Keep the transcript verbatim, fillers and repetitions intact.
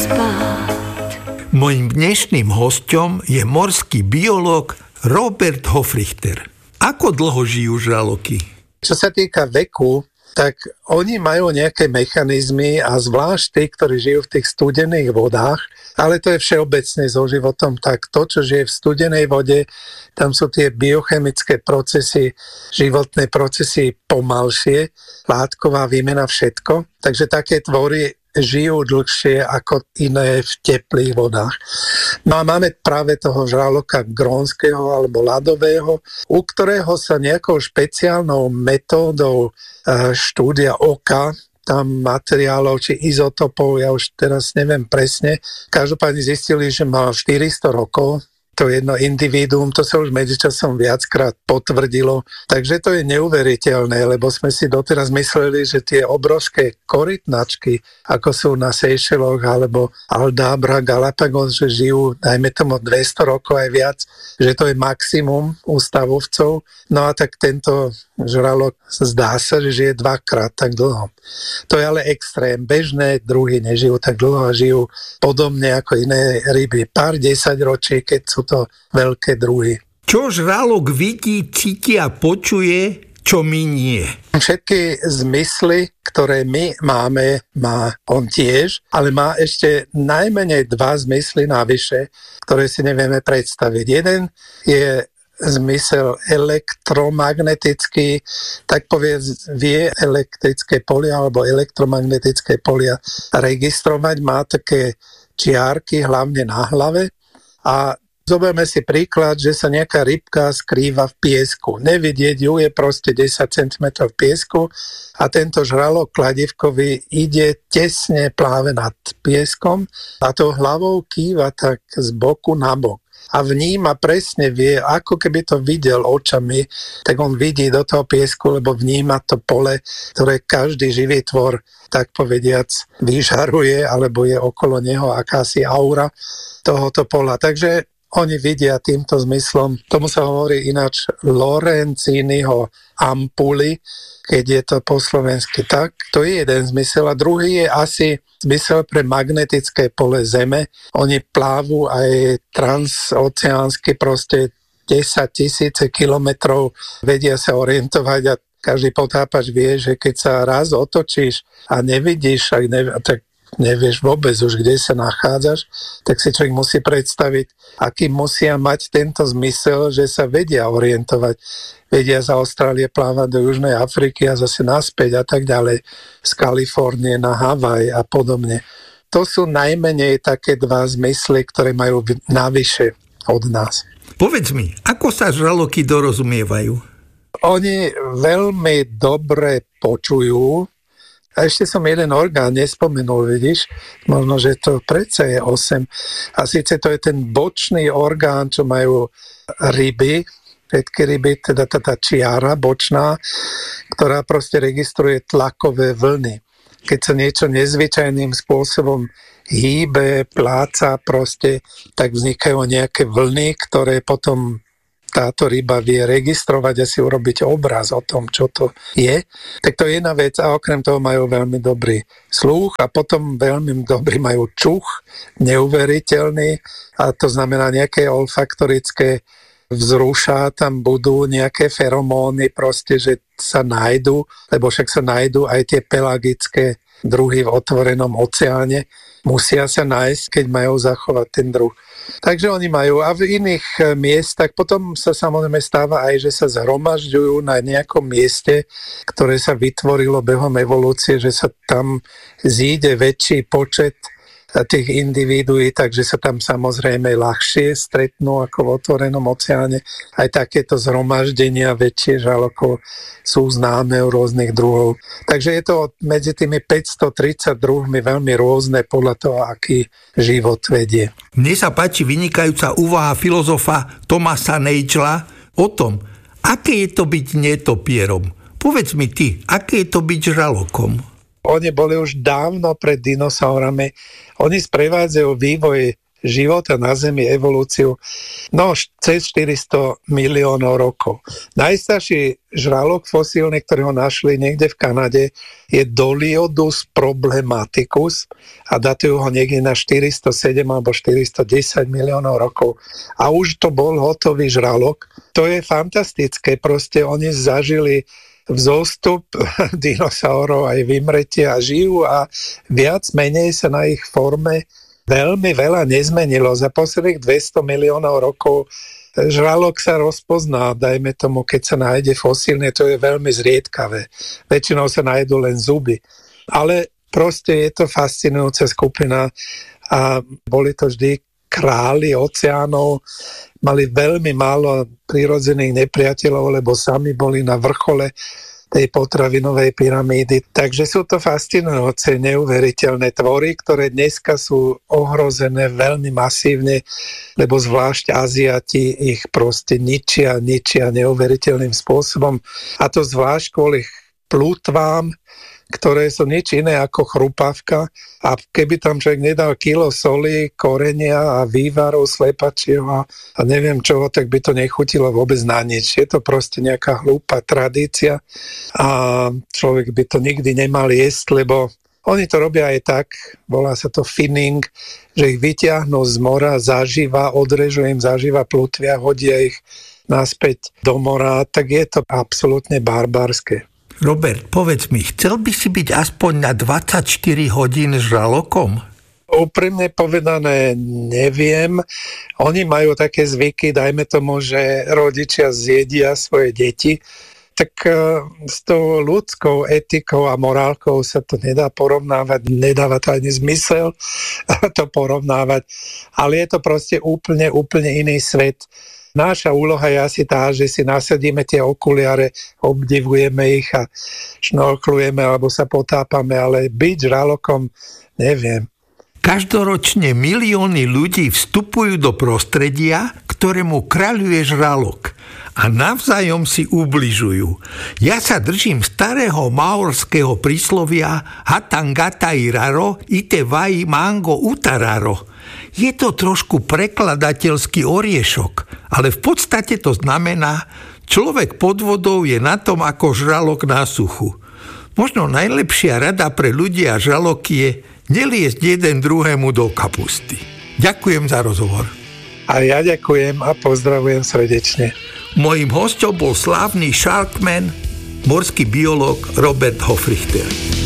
spát. Mojím dnešným hosťom je morský biológ Robert Hofrichter. Ako dlho žijú žraloky? Čo sa týka veku, tak oni majú nejaké mechanizmy a zvlášť tí, ktorí žijú v tých studených vodách, ale to je všeobecne so životom, tak to, čo žije v studenej vode, tam sú tie biochemické procesy, životné procesy pomalšie, látková výmena, všetko. Takže také tvory žijú dlhšie ako iné v teplých vodách. No a máme práve toho žraloka grónskeho alebo ľadového, u ktorého sa nejakou špeciálnou metódou štúdia oka, tam materiálov či izotopov, ja už teraz neviem presne, každopádne zistili, že mal štyristo rokov, to jedno individuum, to sa už medzičasom viackrát potvrdilo. Takže to je neuveriteľné, lebo sme si doteraz mysleli, že tie obrovské korytnačky, ako sú na Seychelloch alebo Aldabra, Galapagos, že žijú, dajme tomu dvesto rokov aj viac, že to je maximum u stavovcov. No a tak tento žralok zdá sa, že žije dvakrát tak dlho. To je ale extrém. Bežné druhy nežijú tak dlho a žijú podobne ako iné ryby. Pár desaťročí, keď sú to veľké druhy. Čo žralok vidí, cíti a počuje, čo my nie? Všetky zmysly, ktoré my máme, má on tiež, ale má ešte najmenej dva zmysly navyše, ktoré si nevieme predstaviť. Jeden je zmysel elektromagnetický, tak povedz, vie elektrické polia alebo elektromagnetické polia registrovať, má také čiarky hlavne na hlave a zoberme si príklad, že sa nejaká rybka skrýva v piesku. Nevidieť ju, je proste desať centimetrov v piesku a tento žralok kladivkový ide tesne práve nad pieskom a tou hlavou kýva tak z boku na bok. A vníma, presne vie, ako keby to videl očami, tak on vidí do toho piesku, lebo vníma to pole, ktoré každý živý tvor, tak povediac, vyžaruje, alebo je okolo neho akási aura tohoto pola. Takže oni vidia týmto zmyslom, tomu sa hovorí ináč Lorenziniho ampuly, keď je to po slovensky tak. To je jeden zmysel. A druhý je asi zmysel pre magnetické pole Zeme. Oni plávu aj transoceánsky proste desať tisíce kilometrov, vedia sa orientovať a každý potápač vie, že keď sa raz otočíš a nevidíš, ak ne, tak nevieš vôbec už, kde sa nachádzaš, tak si človek musí predstaviť, aký musia mať tento zmysel, že sa vedia orientovať. Vedia z Austrálie plávať do Južnej Afriky a zase naspäť a tak ďalej, z Kalifornie na Havaj a podobne. To sú najmenej také dva zmysly, ktoré majú navyše od nás. Povedz mi, ako sa žraloky dorozumievajú? Oni veľmi dobre počujú. A ešte som jeden orgán nespomenul, vidíš? Možno, že to predsa je osem. A síce to je ten bočný orgán, čo majú ryby, všetky ryby, teda tá čiara bočná, ktorá proste registruje tlakové vlny. Keď sa niečo nezvyčajným spôsobom hýbe, pláca proste, tak vznikajú nejaké vlny, ktoré potom táto ryba vie registrovať a si urobiť obraz o tom, čo to je. Tak to je jedna vec a okrem toho majú veľmi dobrý sluch a potom veľmi dobrý majú čuch, neuveriteľný a to znamená nejaké olfaktorické vzrušá, tam budú nejaké feromóny proste, že sa nájdu, lebo však sa nájdu aj tie pelagické druhy v otvorenom oceáne. Musia sa nájsť, keď majú zachovať ten druh. Takže oni majú a v iných miestach potom sa samozrejme stáva aj, že sa zhromažďujú na nejakom mieste, ktoré sa vytvorilo behom evolúcie, že sa tam zíde väčší počet tých individuí, takže sa tam samozrejme ľahšie stretnú ako v otvorenom oceáne. Aj takéto zhromaždenia väčšie žralokov sú známe u rôznych druhov. Takže je to medzi tými päťstotridsať druhmi veľmi rôzne podľa toho, aký život vedie. Mne sa páči vynikajúca úvaha filozofa Thomasa Nagela o tom, aké je to byť netopierom. Povedz mi ty, aké je to byť žralokom? Oni boli už dávno pred dinosaurami. Oni sprevádzajú vývoj života na Zemi, evolúciu, no cez štyristo miliónov rokov. Najstarší žralok fosílny, ktorého našli niekde v Kanade, je Doliodus problematicus a datujú ho niekde na štyristosedem alebo štyristodesať miliónov rokov. A už to bol hotový žralok. To je fantastické, proste oni zažili vzostup dinosaurov aj vymretie a žijú a viac menej sa na ich forme veľmi veľa nezmenilo. Za posledných dvesto miliónov rokov žralok sa rozpozná, dajme tomu, keď sa nájde fosílne, to je veľmi zriedkavé. Väčšinou sa nájdú len zuby. Ale proste je to fascinujúca skupina a boli to vždy králi oceánov, mali veľmi málo prírodzených nepriateľov, lebo sami boli na vrchole tej potravinovej pyramídy. Takže sú to fascinujúce, neuveriteľné tvory, ktoré dneska sú ohrozené veľmi masívne, lebo zvlášť Aziati ich proste ničia, ničia neuveriteľným spôsobom. A to zvlášť kvôli plutvám, ktoré sú nič iné ako chrupavka a keby tam človek nedal kilo soli, korenia a vývarov, slepačieho a, a neviem čoho, tak by to nechutilo vôbec na nič. Je to proste nejaká hlúpa tradícia a človek by to nikdy nemal jesť, lebo oni to robia aj tak, volá sa to finning, že ich vyťahnú z mora zaživa, odrežú im zaživa plutvia, hodia ich naspäť do mora, tak je to absolútne barbarské. Robert, povedz mi, chcel by si byť aspoň na dvadsaťštyri hodín žralokom? Úprimne povedané, neviem. Oni majú také zvyky, dajme tomu, že rodičia zjedia svoje deti, tak s tou ľudskou etikou a morálkou sa to nedá porovnávať, nedáva to ani zmysel to porovnávať, ale je to proste úplne, úplne iný svet. Náša úloha je asi tá, že si nasadíme tie okuliare, obdivujeme ich a šnorklujeme alebo sa potápame, ale byť žralokom, neviem. Každoročne milióny ľudí vstupujú do prostredia, ktorému kráľuje žralok a navzájom si ubližujú. Ja sa držím starého maorského príslovia Hatangatai raro ite vai mango utararo. Je to trošku prekladateľský oriešok, ale v podstate to znamená, človek pod vodou je na tom ako žralok na suchu. Možno najlepšia rada pre ľudí a žraloky je neliesť jeden druhému do kapusty. Ďakujem za rozhovor. A ja ďakujem a pozdravujem srdečne. Mojím hosťom bol slávny sharkman, morský biológ Robert Hofrichter.